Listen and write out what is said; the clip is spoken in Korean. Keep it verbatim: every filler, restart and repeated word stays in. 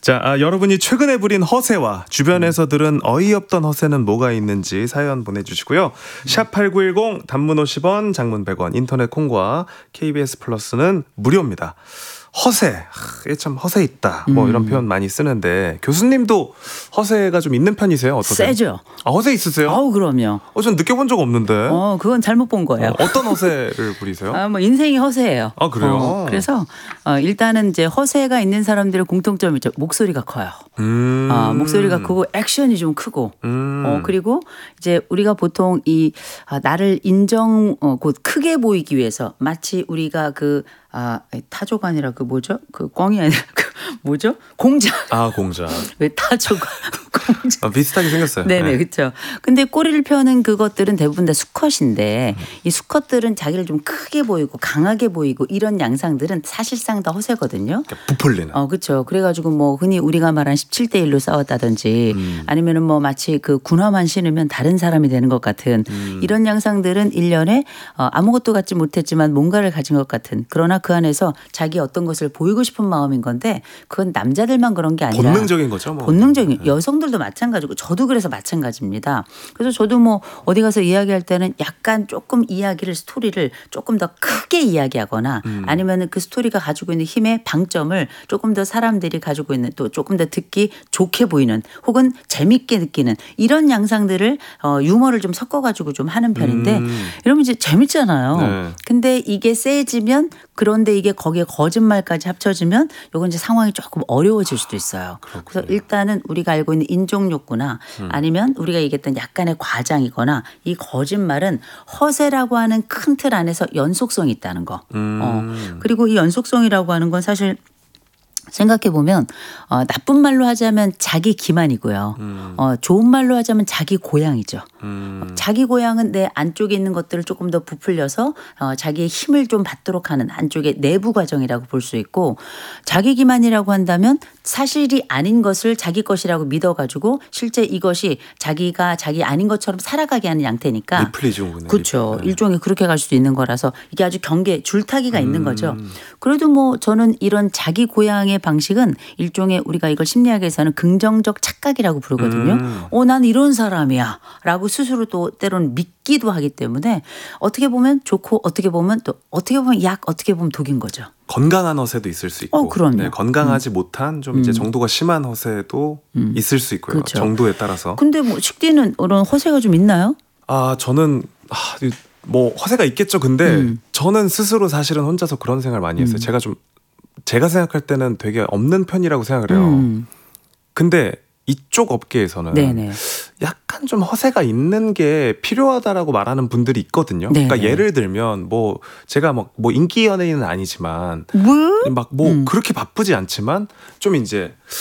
자, 아, 여러분이 최근에 부린 허세와 주변에서 들은 어이없던 허세는 뭐가 있는지 사연 보내주시고요. 샵팔구일공 단문 오십 원, 장문 백 원, 인터넷 콩과 케이비에스 플러스는 무료입니다. 허세, 하, 이게 참 허세 있다 뭐 음. 이런 표현 많이 쓰는데 교수님도 허세가 좀 있는 편이세요? 어떠세요? 세죠. 아, 허세 있으세요? 아우 그럼요. 어, 전 느껴본 적 없는데. 어, 그건 잘못 본 거예요. 어, 어떤 허세를 부리세요? 아, 뭐 인생이 허세예요. 아, 그래요? 어, 그래서 어, 일단은 이제 허세가 있는 사람들의 공통점이 있죠. 목소리가 커요. 음. 어, 목소리가 크고 액션이 좀 크고. 음. 어, 그리고 이제 우리가 보통 이 아, 나를 인정 어, 곧 크게 보이기 위해서 마치 우리가 그 아, 타조가 아니라 그 뭐죠? 그 꿩이 아니라 그 뭐죠? 공작. 아, 공작. 왜 타조가 공작. 아, 비슷하게 생겼어요. 네네, 네. 그렇죠. 근데 꼬리를 펴는 그것들은 대부분 다 수컷인데 음. 이 수컷들은 자기를 좀 크게 보이고 강하게 보이고 이런 양상들은 사실상 다 허세거든요. 부풀리는. 어, 그렇죠. 그래가지고 뭐 흔히 우리가 말한 십칠 대 일로 싸웠다든지 음. 아니면은 뭐 마치 그 군화만 신으면 다른 사람이 되는 것 같은 음. 이런 양상들은 일련에 어, 아무것도 갖지 못했지만 뭔가를 가진 것 같은 그러나 그 안에서 자기 어떤 것을 보이고 싶은 마음인 건데 그건 남자들만 그런 게 아니라 본능적인 거죠. 뭐. 본능적인 네. 여성들도 마찬가지고 저도 그래서 마찬가지입니다. 그래서 저도 뭐 어디 가서 이야기할 때는 약간 조금 이야기를 스토리를 조금 더 크게 이야기하거나 음. 아니면은 그 스토리가 가지고 있는 힘의 방점을 조금 더 사람들이 가지고 있는 또 조금 더 듣기 좋게 보이는 혹은 재밌게 느끼는 이런 양상들을 어, 유머를 좀 섞어가지고 좀 하는 편인데 음. 이러면 이제 재밌잖아요. 네. 근데 이게 세지면 그런데 이게 거기에 거짓말까지 합쳐지면 요건 이제 상황이 조금 어려워질 수도 있어요. 아, 그래서 일단은 우리가 알고 있는 인종 욕구나 음. 아니면 우리가 얘기했던 약간의 과장이거나 이 거짓말은 허세라고 하는 큰 틀 안에서 연속성이 있다는 거. 음. 어. 그리고 이 연속성이라고 하는 건 사실 생각해 보면 어, 나쁜 말로 하자면 자기 기만이고요. 음. 어, 좋은 말로 하자면 자기 고향이죠. 음. 자기 고향은 내 안쪽에 있는 것들을 조금 더 부풀려서 어, 자기의 힘을 좀 받도록 하는 안쪽의 내부 과정이라고 볼 수 있고 자기 기만이라고 한다면 사실이 아닌 것을 자기 것이라고 믿어가지고 실제 이것이 자기가 자기 아닌 것처럼 살아가게 하는 양태니까. 리플리즘이네. 그렇죠. 네. 일종의 그렇게 갈 수도 있는 거라서 이게 아주 경계 줄타기가 음. 있는 거죠. 그래도 뭐 저는 이런 자기 고향의 방식은 일종의 우리가 이걸 심리학에서는 긍정적 착각이라고 부르거든요. 음. 어, 난 이런 사람이야 라고 스스로 또 때로는 믿기도 하기 때문에 어떻게 보면 좋고 어떻게 보면 또 어떻게 보면 약 어떻게 보면 독인 거죠. 건강한 허세도 있을 수 있고 어, 그럼요. 네, 건강하지 음. 못한 좀 이제 정도가 심한 허세도 음. 있을 수 있고요. 그렇죠. 정도에 따라서. 근데 뭐 식디는 이런 허세가 좀 있나요? 아, 저는 아, 뭐 허세가 있겠죠. 근데 음. 저는 스스로 사실은 혼자서 그런 생각을 많이 했어요. 음. 제가 좀 제가 생각할 때는 되게 없는 편이라고 생각을 해요. 음. 근데 이쪽 업계에서는 네네. 약간 좀 허세가 있는 게 필요하다라고 말하는 분들이 있거든요. 네네. 그러니까 예를 들면 뭐 제가 막 뭐 인기 연예인은 아니지만 막 뭐 음. 그렇게 바쁘지 않지만 좀 이제